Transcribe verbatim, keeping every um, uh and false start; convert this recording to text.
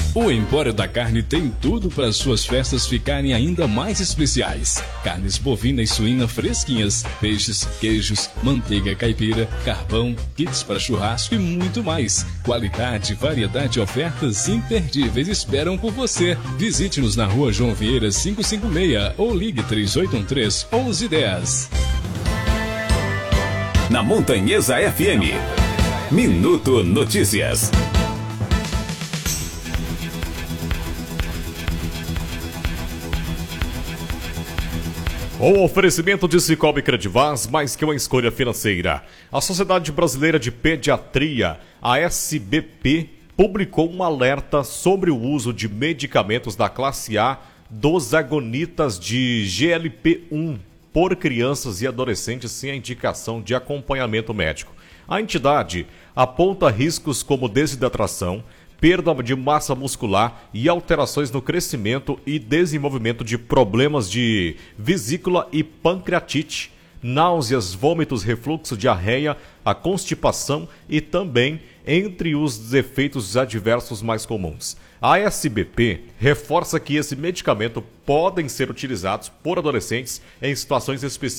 O Empório da Carne tem tudo para suas festas ficarem ainda mais especiais. Carnes bovina e suína fresquinhas, peixes, queijos, manteiga caipira, carvão, kits para churrasco e muito mais. Qualidade, variedade e ofertas imperdíveis esperam por você. Visite-nos na rua João Vieira quinhentos e cinquenta e seis ou ligue três oito um três, onze dez. Na Montanhesa F M, Minuto Notícias. O oferecimento de Cicobi Credivaz, mais que uma escolha financeira. A Sociedade Brasileira de Pediatria, a S B P, publicou um alerta sobre o uso de medicamentos da classe A dos agonitas de G L P um por crianças e adolescentes sem a indicação de acompanhamento médico. A entidade aponta riscos como desidratação, perda de massa muscular e alterações no crescimento e desenvolvimento de problemas de vesícula e pancreatite, náuseas, vômitos, refluxo, diarreia, a constipação e também entre os efeitos adversos mais comuns. A S B P reforça que esse medicamento podem ser utilizados por adolescentes em situações específicas